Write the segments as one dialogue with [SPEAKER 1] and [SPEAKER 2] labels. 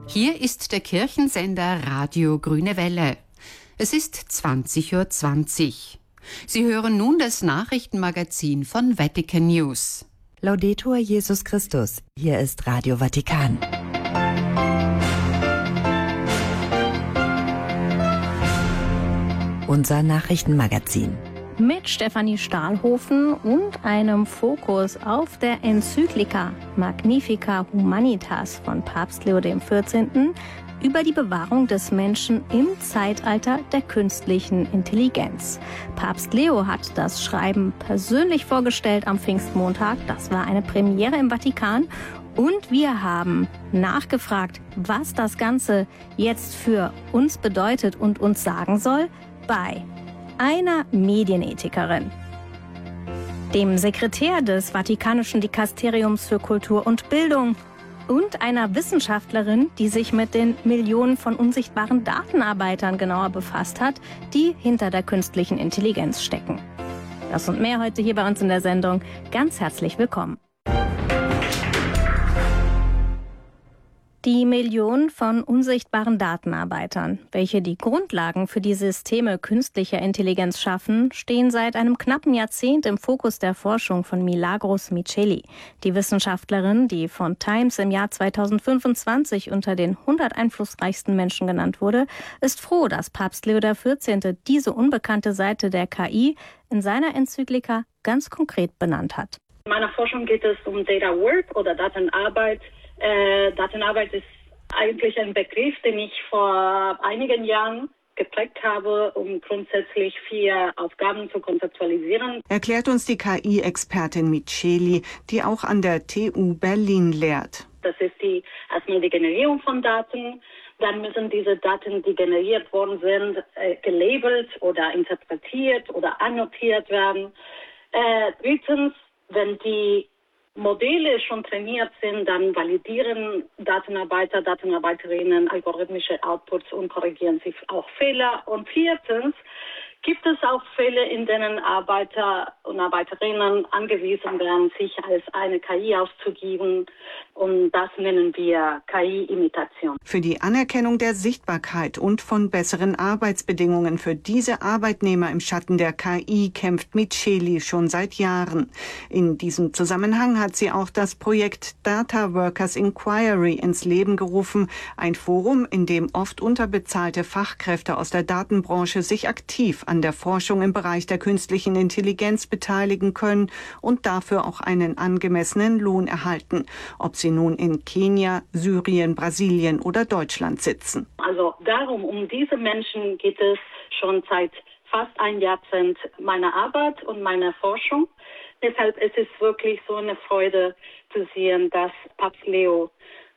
[SPEAKER 1] Hier ist der Kirchensender Radio Grüne Welle. Es ist 20:20 Uhr. Sie hören nun das Nachrichtenmagazin von Vatican News.
[SPEAKER 2] Laudetur Jesus Christus. Hier ist Radio Vatikan. Unser Nachrichtenmagazin.
[SPEAKER 3] Mit Stefanie Stahlhofen und einem Fokus auf der Enzyklika Magnificat Humanitas von Papst Leo XIV. Über die Bewahrung des Menschen im Zeitalter der künstlichen Intelligenz. Papst Leo hat das Schreiben persönlich vorgestellt am Pfingstmontag. Das war eine Premiere im Vatikan. Und wir haben nachgefragt, was das Ganze jetzt für uns bedeutet und uns sagen soll, bei einer Medienethikerin, dem Sekretär des Vatikanischen Dikasteriums für Kultur und Bildung und einer Wissenschaftlerin, die sich mit den Millionen von unsichtbaren Datenarbeitern genauer befasst hat, die hinter der künstlichen Intelligenz stecken. Das und mehr heute hier bei uns in der Sendung. Ganz herzlich willkommen. Die Millionen von unsichtbaren Datenarbeitern, welche die Grundlagen für die Systeme künstlicher Intelligenz schaffen, stehen seit einem knappen Jahrzehnt im Fokus der Forschung von Milagros Miceli. Die Wissenschaftlerin, die von Times im Jahr 2025 unter den 100 einflussreichsten Menschen genannt wurde, ist froh, dass Papst Leo XIV. Diese unbekannte Seite der KI in seiner Enzyklika ganz konkret benannt hat.
[SPEAKER 4] In meiner Forschung geht es um Data Work oder Datenarbeit. Datenarbeit ist eigentlich ein Begriff, den ich vor einigen Jahren geprägt habe, um grundsätzlich 4 Aufgaben zu konzeptualisieren.
[SPEAKER 5] Erklärt uns die KI-Expertin Miceli, die auch an der TU Berlin lehrt.
[SPEAKER 4] Das ist erstmal die Generierung von Daten. Dann müssen diese Daten, die generiert worden sind, gelabelt oder interpretiert oder annotiert werden. Drittens, wenn die Modelle schon trainiert sind, dann validieren Datenarbeiter, Datenarbeiterinnen algorithmische Outputs und korrigieren sich auch Fehler. Und viertens gibt es auch Fälle, in denen Arbeiter und Arbeiterinnen angewiesen werden, sich als eine KI auszugeben. Und das nennen wir KI-Imitation.
[SPEAKER 5] Für die Anerkennung der Sichtbarkeit und von besseren Arbeitsbedingungen für diese Arbeitnehmer im Schatten der KI kämpft Miceli schon seit Jahren. In diesem Zusammenhang hat sie auch das Projekt Data Workers Inquiry ins Leben gerufen. Ein Forum, in dem oft unterbezahlte Fachkräfte aus der Datenbranche sich aktiv an der Forschung im Bereich der künstlichen Intelligenz beteiligen können und dafür auch einen angemessenen Lohn erhalten, ob sie nun in Kenia, Syrien, Brasilien oder Deutschland sitzen.
[SPEAKER 4] Also um diese Menschen geht es schon seit fast ein Jahrzehnt meiner Arbeit und meiner Forschung. Deshalb ist es wirklich so eine Freude zu sehen, dass Papst Leo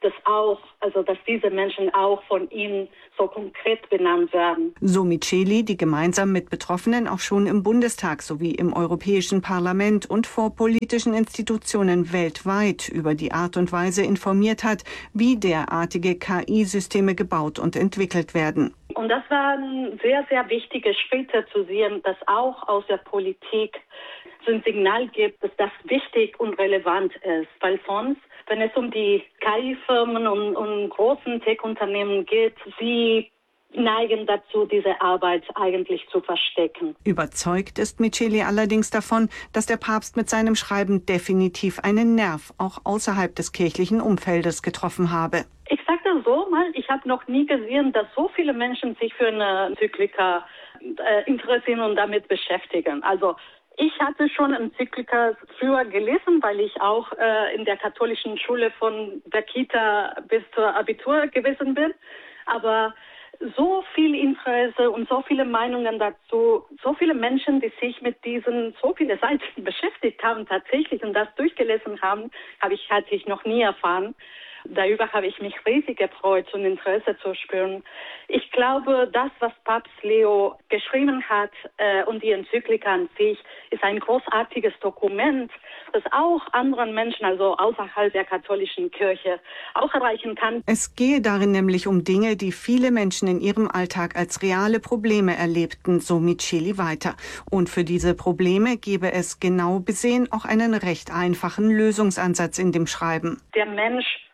[SPEAKER 4] dass diese Menschen auch von ihm so konkret benannt werden.
[SPEAKER 5] So Miceli, die gemeinsam mit Betroffenen auch schon im Bundestag sowie im Europäischen Parlament und vor politischen Institutionen weltweit über die Art und Weise informiert hat, wie derartige KI-Systeme gebaut und entwickelt werden.
[SPEAKER 4] Und das waren sehr, sehr wichtige Schritte zu sehen, dass auch aus der Politik so ein Signal gibt, dass das wichtig und relevant ist. Weil sonst, wenn es um die KI-Firmen und großen Tech-Unternehmen geht, sie neigen dazu, diese Arbeit eigentlich zu verstecken.
[SPEAKER 5] Überzeugt ist Miceli allerdings davon, dass der Papst mit seinem Schreiben definitiv einen Nerv auch außerhalb des kirchlichen Umfeldes getroffen habe.
[SPEAKER 4] Ich sage das so mal, ich habe noch nie gesehen, dass so viele Menschen sich für eine Enzyklika interessieren und damit beschäftigen. Also ich hatte schon Enzyklika früher gelesen, weil ich auch in der katholischen Schule von der Kita bis zur Abitur gewesen bin. Aber so viel Interesse und so viele Meinungen dazu, so viele Menschen, die sich mit so viele Seiten beschäftigt haben tatsächlich und das durchgelesen haben, hatte ich noch nie erfahren. Darüber habe ich mich riesig gefreut und Interesse zu spüren. Ich glaube, das, was Papst Leo geschrieben hat und die Enzyklika an sich, ist ein großartiges Dokument, das auch anderen Menschen, also außerhalb der katholischen Kirche, auch erreichen kann.
[SPEAKER 5] Es gehe darin nämlich um Dinge, die viele Menschen in ihrem Alltag als reale Probleme erlebten, so Miceli weiter. Und für diese Probleme gebe es genau besehen auch einen recht einfachen Lösungsansatz in dem Schreiben.
[SPEAKER 4] Der Mensch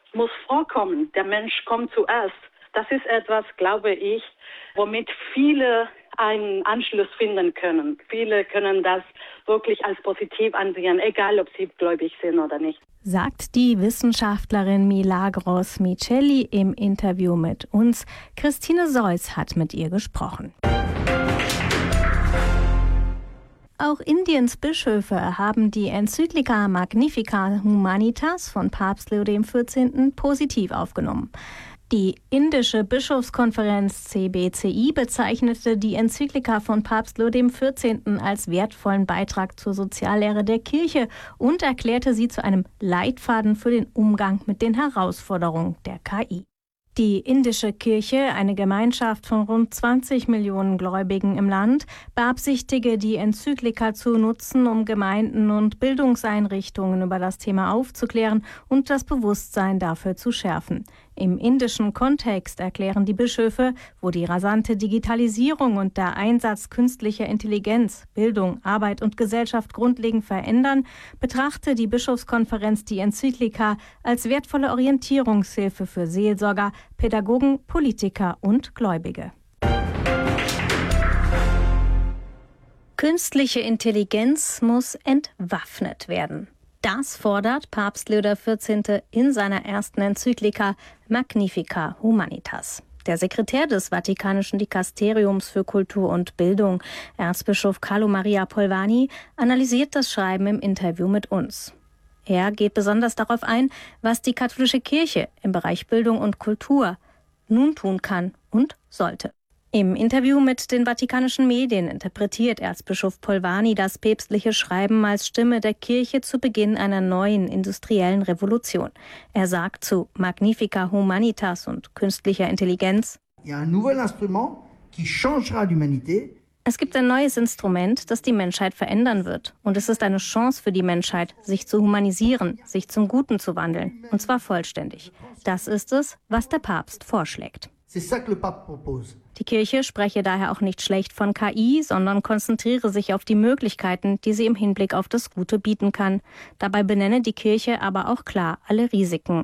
[SPEAKER 4] muss vorkommen. Der Mensch kommt zuerst. Das ist etwas, glaube ich, womit viele einen Anschluss finden können. Viele können das wirklich als positiv ansehen, egal ob sie gläubig sind oder nicht.
[SPEAKER 3] Sagt die Wissenschaftlerin Milagros Miceli im Interview mit uns. Christine Seuss hat mit ihr gesprochen. Auch Indiens Bischöfe haben die Enzyklika Magnificat Humanitas von Papst Leo XIV. Positiv aufgenommen. Die indische Bischofskonferenz CBCI bezeichnete die Enzyklika von Papst Leo XIV. Als wertvollen Beitrag zur Soziallehre der Kirche und erklärte sie zu einem Leitfaden für den Umgang mit den Herausforderungen der KI. Die indische Kirche, eine Gemeinschaft von rund 20 Millionen Gläubigen im Land, beabsichtige, die Enzyklika zu nutzen, um Gemeinden und Bildungseinrichtungen über das Thema aufzuklären und das Bewusstsein dafür zu schärfen. Im indischen Kontext erklären die Bischöfe, wo die rasante Digitalisierung und der Einsatz künstlicher Intelligenz Bildung, Arbeit und Gesellschaft grundlegend verändern, betrachte die Bischofskonferenz die Enzyklika als wertvolle Orientierungshilfe für Seelsorger, Pädagogen, Politiker und Gläubige. Künstliche Intelligenz muss entwaffnet werden. Das fordert Papst Leo XIV. In seiner ersten Enzyklika Magnificat Humanitas. Der Sekretär des Vatikanischen Dikasteriums für Kultur und Bildung, Erzbischof Carlo Maria Polvani, analysiert das Schreiben im Interview mit uns. Er geht besonders darauf ein, was die katholische Kirche im Bereich Bildung und Kultur nun tun kann und sollte. Im Interview mit den vatikanischen Medien interpretiert Erzbischof Polvani das päpstliche Schreiben als Stimme der Kirche zu Beginn einer neuen industriellen Revolution. Er sagt zu Magnificat Humanitas und künstlicher Intelligenz: Es gibt ein neues Instrument, das die Menschheit verändern wird. Und es ist eine Chance für die Menschheit, sich zu humanisieren, sich zum Guten zu wandeln. Und zwar vollständig. Das ist es, was der Papst vorschlägt. Die Kirche spreche daher auch nicht schlecht von KI, sondern konzentriere sich auf die Möglichkeiten, die sie im Hinblick auf das Gute bieten kann. Dabei benenne die Kirche aber auch klar alle Risiken.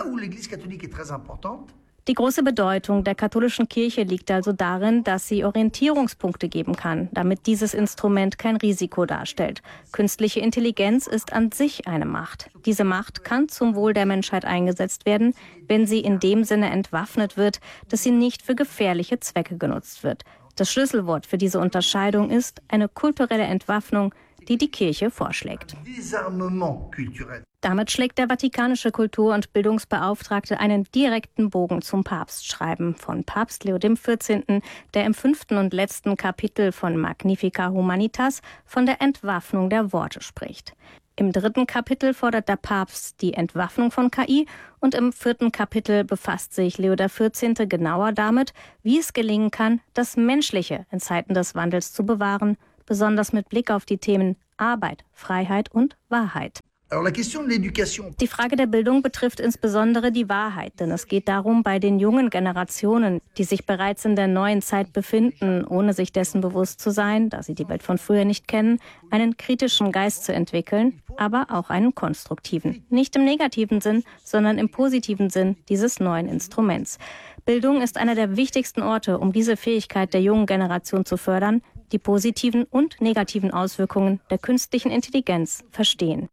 [SPEAKER 3] Die große Bedeutung der katholischen Kirche liegt also darin, dass sie Orientierungspunkte geben kann, damit dieses Instrument kein Risiko darstellt. Künstliche Intelligenz ist an sich eine Macht. Diese Macht kann zum Wohl der Menschheit eingesetzt werden, wenn sie in dem Sinne entwaffnet wird, dass sie nicht für gefährliche Zwecke genutzt wird. Das Schlüsselwort für diese Unterscheidung ist eine kulturelle Entwaffnung, die die Kirche vorschlägt. Damit schlägt der vatikanische Kultur- und Bildungsbeauftragte einen direkten Bogen zum Papstschreiben von Papst Leo XIV., der im 5. und letzten Kapitel von Magnificat Humanitas von der Entwaffnung der Worte spricht. Im 3. Kapitel fordert der Papst die Entwaffnung von KI und im 4. Kapitel befasst sich Leo XIV. Genauer damit, wie es gelingen kann, das Menschliche in Zeiten des Wandels zu bewahren, besonders mit Blick auf die Themen Arbeit, Freiheit und Wahrheit. Die Frage der Bildung betrifft insbesondere die Wahrheit, denn es geht darum, bei den jungen Generationen, die sich bereits in der neuen Zeit befinden, ohne sich dessen bewusst zu sein, da sie die Welt von früher nicht kennen, einen kritischen Geist zu entwickeln, aber auch einen konstruktiven. Nicht im negativen Sinn, sondern im positiven Sinn dieses neuen Instruments. Bildung ist einer der wichtigsten Orte, um diese Fähigkeit der jungen Generation zu fördern, die positiven und negativen Auswirkungen der künstlichen Intelligenz verstehen.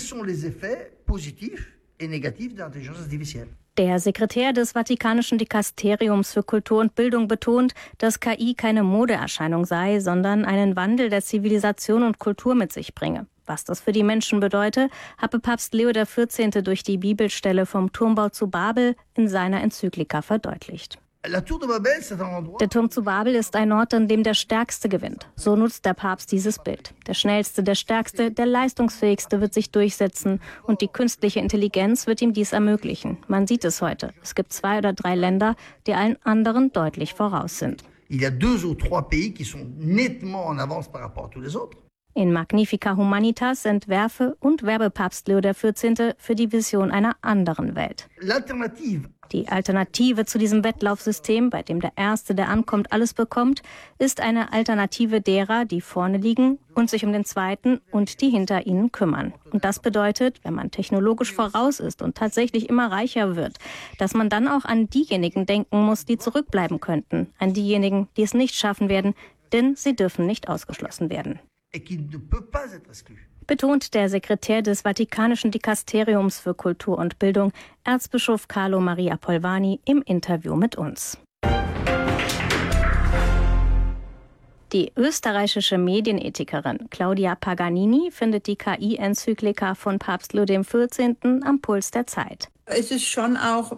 [SPEAKER 3] Der Sekretär des Vatikanischen Dikasteriums für Kultur und Bildung betont, dass KI keine Modeerscheinung sei, sondern einen Wandel der Zivilisation und Kultur mit sich bringe. Was das für die Menschen bedeute, habe Papst Leo XIV. Durch die Bibelstelle vom Turmbau zu Babel in seiner Enzyklika verdeutlicht. Der Turm zu Babel ist ein Ort, an dem der Stärkste gewinnt. So nutzt der Papst dieses Bild. Der Schnellste, der Stärkste, der Leistungsfähigste wird sich durchsetzen und die künstliche Intelligenz wird ihm dies ermöglichen. Man sieht es heute. Es gibt 2 oder 3 Länder, die allen anderen deutlich voraus sind. In Magnifica Humanitas sind Werfe und Werbepapst Leo XIV. Für die Vision einer anderen Welt. Die Alternative zu diesem Wettlaufsystem, bei dem der Erste, der ankommt, alles bekommt, ist eine Alternative derer, die vorne liegen und sich um den Zweiten und die hinter ihnen kümmern. Und das bedeutet, wenn man technologisch voraus ist und tatsächlich immer reicher wird, dass man dann auch an diejenigen denken muss, die zurückbleiben könnten, an diejenigen, die es nicht schaffen werden, denn sie dürfen nicht ausgeschlossen werden. Betont der Sekretär des Vatikanischen Dikasteriums für Kultur und Bildung, Erzbischof Carlo Maria Polvani, im Interview mit uns. Die österreichische Medienethikerin Claudia Paganini findet die KI-Enzyklika von Papst Leo XIV. Am Puls der Zeit.
[SPEAKER 6] Es ist schon auch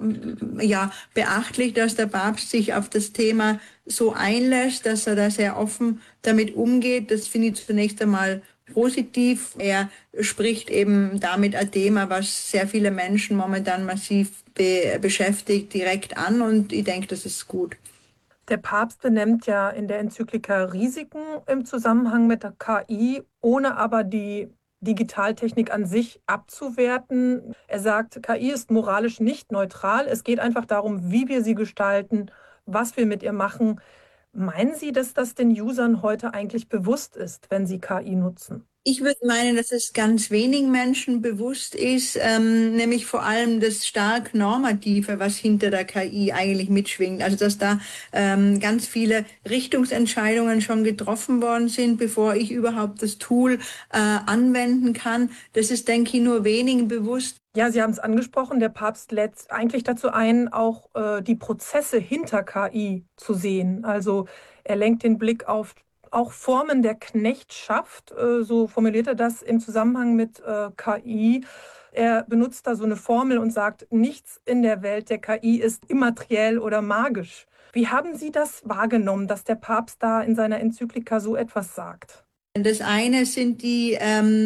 [SPEAKER 6] beachtlich, dass der Papst sich auf das Thema so einlässt, dass er da sehr offen damit umgeht. Das finde ich zunächst einmal positiv. Er spricht eben damit ein Thema, was sehr viele Menschen momentan massiv beschäftigt, direkt an, und ich denke, das ist gut.
[SPEAKER 7] Der Papst benennt ja in der Enzyklika Risiken im Zusammenhang mit der KI, ohne aber die Digitaltechnik an sich abzuwerten. Er sagt, KI ist moralisch nicht neutral. Es geht einfach darum, wie wir sie gestalten, was wir mit ihr machen. Meinen Sie, dass das den Usern heute eigentlich bewusst ist, wenn sie KI nutzen?
[SPEAKER 6] Ich würde meinen, dass es ganz wenigen Menschen bewusst ist, nämlich vor allem das stark Normative, was hinter der KI eigentlich mitschwingt. Also dass da ganz viele Richtungsentscheidungen schon getroffen worden sind, bevor ich überhaupt das Tool anwenden kann. Das ist, denke ich, nur wenigen bewusst.
[SPEAKER 7] Ja, Sie haben es angesprochen, der Papst lädt eigentlich dazu ein, auch die Prozesse hinter KI zu sehen. Also er lenkt den Blick auf auch Formen der Knechtschaft, so formuliert er das im Zusammenhang mit KI. Er benutzt da so eine Formel und sagt, nichts in der Welt der KI ist immateriell oder magisch. Wie haben Sie das wahrgenommen, dass der Papst da in seiner Enzyklika so etwas sagt?
[SPEAKER 6] Das eine sind die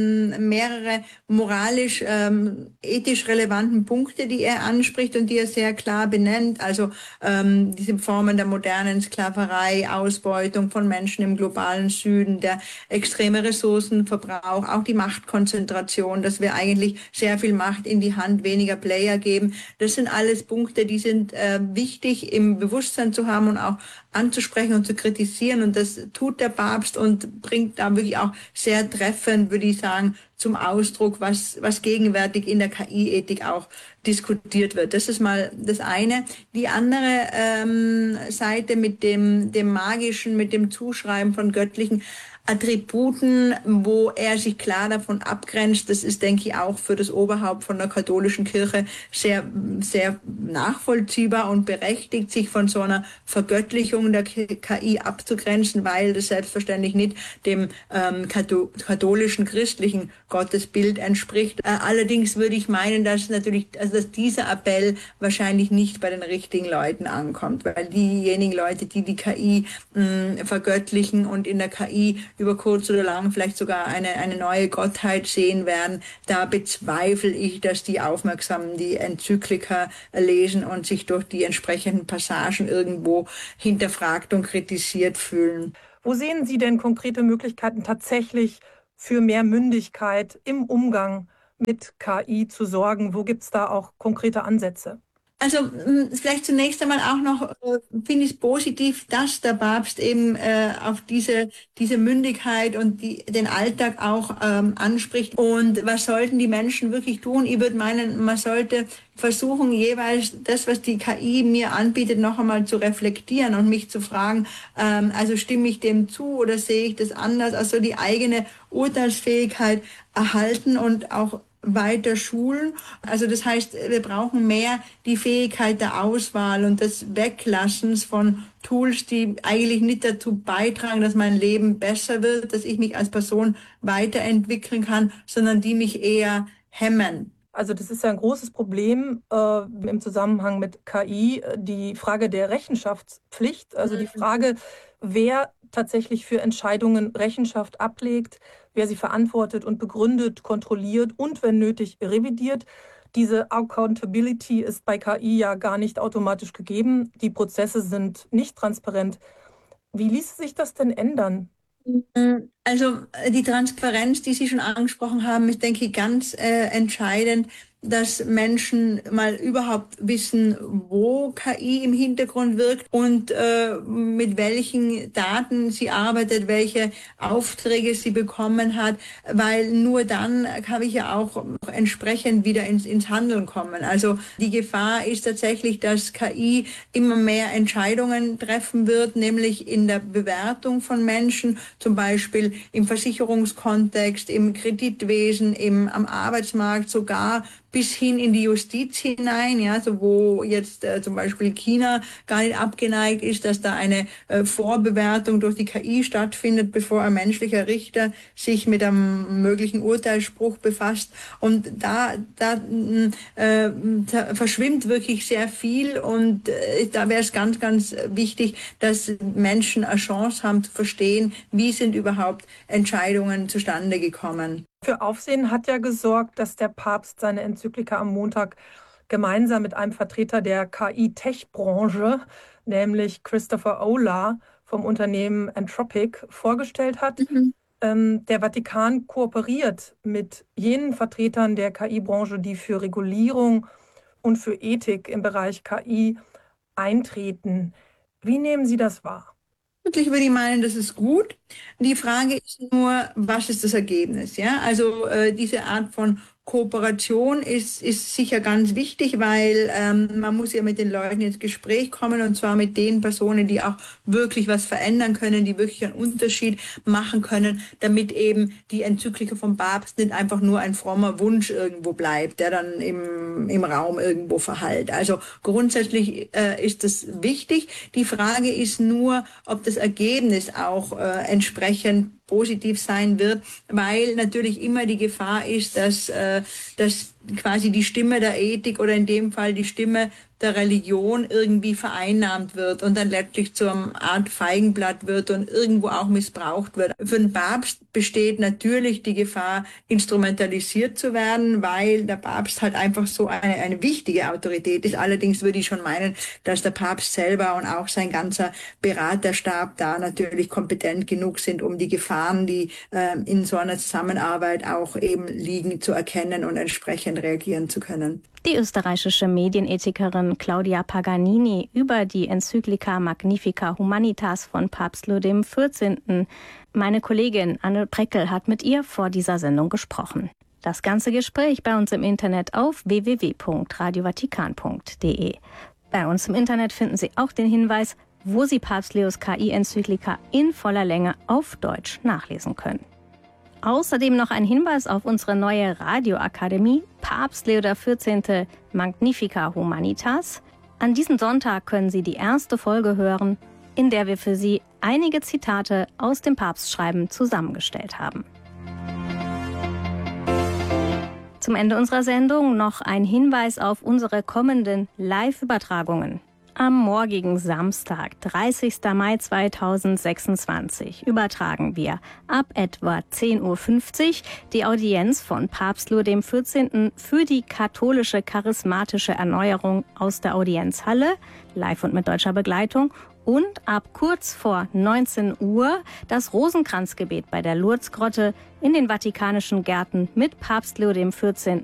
[SPEAKER 6] mehrere moralisch, ethisch relevanten Punkte, die er anspricht und die er sehr klar benennt. Also diese Formen der modernen Sklaverei, Ausbeutung von Menschen im globalen Süden, der extreme Ressourcenverbrauch, auch die Machtkonzentration, dass wir eigentlich sehr viel Macht in die Hand weniger Player geben. Das sind alles Punkte, die sind wichtig im Bewusstsein zu haben und auch anzusprechen und zu kritisieren. Und das tut der Papst und bringt da wirklich auch sehr treffend, würde ich sagen, zum Ausdruck, was gegenwärtig in der KI-Ethik auch diskutiert wird. Das ist mal das eine. Die andere Seite mit dem Magischen, mit dem Zuschreiben von göttlichen Attributen, wo er sich klar davon abgrenzt, das ist, denke ich, auch für das Oberhaupt von der katholischen Kirche sehr, sehr nachvollziehbar und berechtigt, sich von so einer Vergöttlichung der KI abzugrenzen, weil das selbstverständlich nicht dem katholischen, christlichen Gottesbild entspricht. Allerdings würde ich meinen, dass dieser Appell wahrscheinlich nicht bei den richtigen Leuten ankommt, weil diejenigen Leute, die die KI vergöttlichen und in der KI über kurz oder lang vielleicht sogar eine neue Gottheit sehen werden, da bezweifle ich, dass die Aufmerksamen die Enzyklika lesen und sich durch die entsprechenden Passagen irgendwo hinterfragt und kritisiert fühlen.
[SPEAKER 7] Wo sehen Sie denn konkrete Möglichkeiten, tatsächlich für mehr Mündigkeit im Umgang mit KI zu sorgen? Wo gibt es da auch konkrete Ansätze?
[SPEAKER 6] Also vielleicht zunächst einmal auch noch finde ich es positiv, dass der Papst eben auf diese Mündigkeit und den Alltag auch anspricht. Und was sollten die Menschen wirklich tun? Ich würde meinen, man sollte versuchen, jeweils das, was die KI mir anbietet, noch einmal zu reflektieren und mich zu fragen, also stimme ich dem zu oder sehe ich das anders? Also die eigene Urteilsfähigkeit erhalten und auch weiter schulen. Also das heißt, wir brauchen mehr die Fähigkeit der Auswahl und des Weglassens von Tools, die eigentlich nicht dazu beitragen, dass mein Leben besser wird, dass ich mich als Person weiterentwickeln kann, sondern die mich eher hemmen.
[SPEAKER 7] Also das ist ja ein großes Problem im Zusammenhang mit KI, die Frage der Rechenschaftspflicht, also die Frage, wer tatsächlich für Entscheidungen Rechenschaft ablegt, wer sie verantwortet und begründet, kontrolliert und, wenn nötig, revidiert. Diese Accountability ist bei KI ja gar nicht automatisch gegeben. Die Prozesse sind nicht transparent. Wie ließe sich das denn ändern?
[SPEAKER 6] Also die Transparenz, die Sie schon angesprochen haben, ist, denke ich, ganz entscheidend, dass Menschen mal überhaupt wissen, wo KI im Hintergrund wirkt und mit welchen Daten sie arbeitet, welche Aufträge sie bekommen hat, weil nur dann kann ich ja auch entsprechend wieder ins Handeln kommen. Also die Gefahr ist tatsächlich, dass KI immer mehr Entscheidungen treffen wird, nämlich in der Bewertung von Menschen, zum Beispiel im Versicherungskontext, im Kreditwesen, am Arbeitsmarkt, sogar bis hin in die Justiz hinein, ja, so wo jetzt zum Beispiel China gar nicht abgeneigt ist, dass da eine Vorbewertung durch die KI stattfindet, bevor ein menschlicher Richter sich mit einem möglichen Urteilsspruch befasst. Und da verschwimmt wirklich sehr viel und da wäre es ganz, ganz wichtig, dass Menschen eine Chance haben zu verstehen, wie sind überhaupt Entscheidungen zustande gekommen.
[SPEAKER 7] Für Aufsehen hat ja gesorgt, dass der Papst seine Enzyklika am Montag gemeinsam mit einem Vertreter der KI-Tech-Branche, nämlich Christopher Olah vom Unternehmen Anthropic, vorgestellt hat. Der Vatikan kooperiert mit jenen Vertretern der KI-Branche, die für Regulierung und für Ethik im Bereich KI eintreten. Wie nehmen Sie das wahr?
[SPEAKER 6] Ich würde meinen, das ist gut. Die Frage ist nur, was ist das Ergebnis? Ja, also diese Art von Kooperation ist sicher ganz wichtig, weil man muss ja mit den Leuten ins Gespräch kommen und zwar mit den Personen, die auch wirklich was verändern können, die wirklich einen Unterschied machen können, damit eben die Enzyklika vom Papst nicht einfach nur ein frommer Wunsch irgendwo bleibt, der dann im Raum irgendwo verhallt. Also grundsätzlich ist das wichtig. Die Frage ist nur, ob das Ergebnis auch entsprechend positiv sein wird, weil natürlich immer die Gefahr ist, dass quasi die Stimme der Ethik oder in dem Fall die Stimme der Religion irgendwie vereinnahmt wird und dann letztlich zur Art Feigenblatt wird und irgendwo auch missbraucht wird. Für den Papst besteht natürlich die Gefahr, instrumentalisiert zu werden, weil der Papst halt einfach so eine wichtige Autorität ist. Allerdings würde ich schon meinen, dass der Papst selber und auch sein ganzer Beraterstab da natürlich kompetent genug sind, um die Gefahren, die in so einer Zusammenarbeit auch eben liegen, zu erkennen und entsprechend reagieren zu können.
[SPEAKER 3] Die österreichische Medienethikerin Claudia Paganini über die Enzyklika Magnifica Humanitas von Papst Leo XIV. Meine Kollegin Anne Preckel hat mit ihr vor dieser Sendung gesprochen. Das ganze Gespräch bei uns im Internet auf www.radiovatikan.de. Bei uns im Internet finden Sie auch den Hinweis, wo Sie Papst Leos KI-Enzyklika in voller Länge auf Deutsch nachlesen können. Außerdem noch ein Hinweis auf unsere neue Radioakademie Papst Leo XIV. Magnifica Humanitas. An diesem Sonntag können Sie die erste Folge hören, in der wir für Sie einige Zitate aus dem Papstschreiben zusammengestellt haben. Zum Ende unserer Sendung noch ein Hinweis auf unsere kommenden Live-Übertragungen. Am morgigen Samstag, 30. Mai 2026, übertragen wir ab etwa 10.50 Uhr die Audienz von Papst Leo XIV. Für die katholische charismatische Erneuerung aus der Audienzhalle, live und mit deutscher Begleitung. Und ab kurz vor 19 Uhr das Rosenkranzgebet bei der Lourdesgrotte in den Vatikanischen Gärten mit Papst Leo XIV.